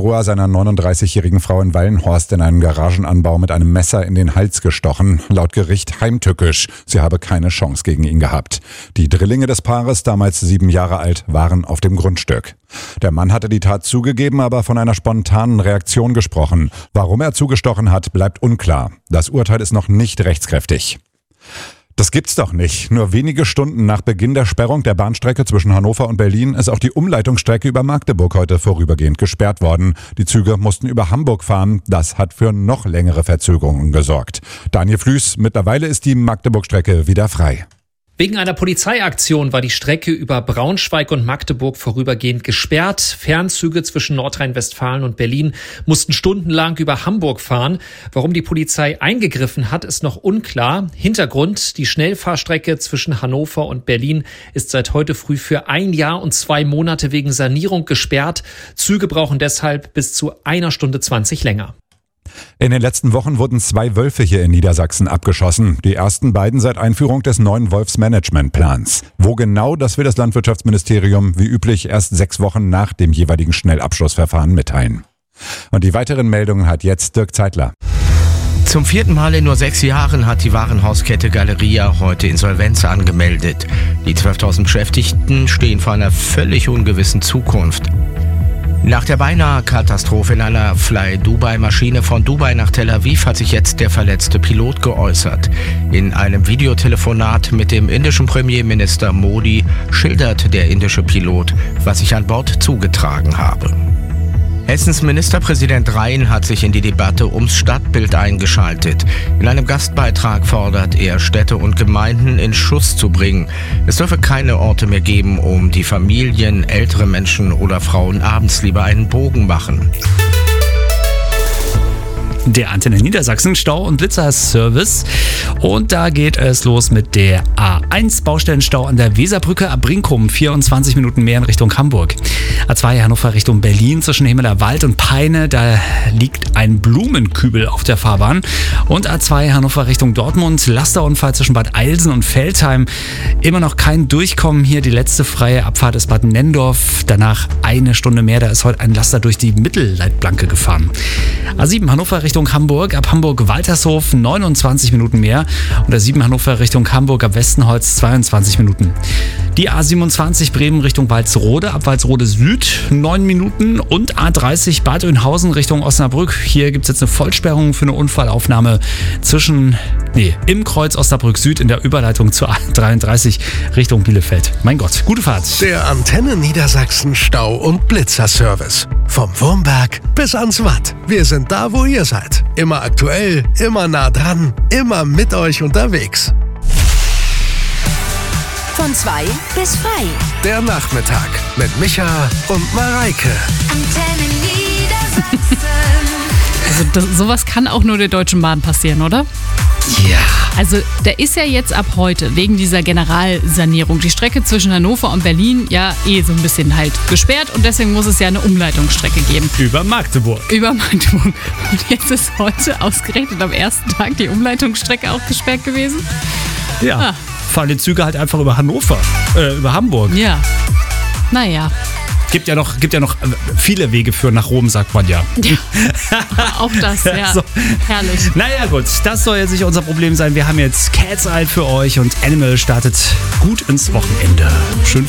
Februar seiner 39-jährigen Frau in Wallenhorst in einem Garagenanbau mit einem Messer in den Hals gestochen. Laut Gericht heimtückisch. Sie habe keine Chance gegen ihn gehabt. Die Drillinge des Paares, damals 7 Jahre alt, waren auf dem Grundstück. Der Mann hatte die Tat zugegeben, aber von einer spontanen Reaktion gesprochen. Warum er zugestochen hat, bleibt unklar. Das Urteil ist noch nicht rechtskräftig. Das gibt's doch nicht. Nur wenige Stunden nach Beginn der Sperrung der Bahnstrecke zwischen Hannover und Berlin ist auch die Umleitungsstrecke über Magdeburg heute vorübergehend gesperrt worden. Die Züge mussten über Hamburg fahren. Das hat für noch längere Verzögerungen gesorgt. Daniel Flüß, mittlerweile ist die Magdeburg-Strecke wieder frei. Wegen einer Polizeiaktion war die Strecke über Braunschweig und Magdeburg vorübergehend gesperrt. Fernzüge zwischen Nordrhein-Westfalen und Berlin mussten stundenlang über Hamburg fahren. Warum die Polizei eingegriffen hat, ist noch unklar. Hintergrund: die Schnellfahrstrecke zwischen Hannover und Berlin ist seit heute früh für 1 Jahr und 2 Monate wegen Sanierung gesperrt. Züge brauchen deshalb bis zu 1 Stunde 20 länger. In den letzten Wochen wurden 2 Wölfe hier in Niedersachsen abgeschossen. Die ersten beiden seit Einführung des neuen Wolfsmanagementplans. Wo genau, das will das Landwirtschaftsministerium wie üblich erst 6 Wochen nach dem jeweiligen Schnellabschlussverfahren mitteilen. Und die weiteren Meldungen hat jetzt Dirk Zeitler. Zum 4. Mal in nur 6 Jahren hat die Warenhauskette Galeria heute Insolvenz angemeldet. Die 12.000 Beschäftigten stehen vor einer völlig ungewissen Zukunft. Nach der beinahe Katastrophe in einer Fly-Dubai-Maschine von Dubai nach Tel Aviv hat sich jetzt der verletzte Pilot geäußert. In einem Videotelefonat mit dem indischen Premierminister Modi schildert der indische Pilot, was sich an Bord zugetragen habe. Hessens Ministerpräsident Rhein hat sich in die Debatte ums Stadtbild eingeschaltet. In einem Gastbeitrag fordert er, Städte und Gemeinden in Schuss zu bringen. Es dürfe keine Orte mehr geben, um die Familien, ältere Menschen oder Frauen abends lieber einen Bogen machen. Der Antenne Niedersachsen Stau- und Blitzerservice. Und da geht es los mit der A1 Baustellenstau an der Weserbrücke ab Brinkum. 24 Minuten mehr in Richtung Hamburg. A2 Hannover Richtung Berlin zwischen Himmeler Wald und Peine. Da liegt ein Blumenkübel auf der Fahrbahn. Und A2 Hannover Richtung Dortmund. Lasterunfall zwischen Bad Eilsen und Veltheim. Immer noch kein Durchkommen hier. Die letzte freie Abfahrt ist Bad Nendorf. Danach 1 Stunde mehr. Da ist heute ein Laster durch die Mittelleitplanke gefahren. A7 Hannover Richtung Hamburg, ab Hamburg-Waltershof 29 Minuten mehr und A7 Hannover Richtung Hamburg ab Westenholz 22 Minuten. Die A27 Bremen Richtung Walsrode, ab Walsrode Süd 9 Minuten und A30 Bad Oeynhausen Richtung Osnabrück. Hier gibt es jetzt eine Vollsperrung für eine Unfallaufnahme im Kreuz Osnabrück Süd in der Überleitung zur A33 Richtung Bielefeld. Mein Gott, gute Fahrt. Der Antenne Niedersachsen Stau- und Blitzerservice. Vom Wurmberg bis ans Watt. Wir sind da, wo ihr seid. Immer aktuell, immer nah dran, immer mit euch unterwegs. Von 2 bis 3. Der Nachmittag mit Micha und Mareike. Antenne Niedersachsen. Also sowas kann auch nur der Deutschen Bahn passieren, oder? Ja. Also da ist ja jetzt ab heute wegen dieser Generalsanierung die Strecke zwischen Hannover und Berlin ja so ein bisschen halt gesperrt und deswegen muss es ja eine Umleitungsstrecke geben. Über Magdeburg. Und jetzt ist heute ausgerechnet am ersten Tag die Umleitungsstrecke auch gesperrt gewesen. Ja. Fahren die Züge halt einfach über über Hamburg. Ja. Naja. Gibt ja noch viele Wege für nach Rom, sagt man ja. Auch das, ja. So. Herrlich. Naja gut, das soll jetzt nicht unser Problem sein. Wir haben jetzt Cat's Eye für euch und Animal startet gut ins Wochenende. Schön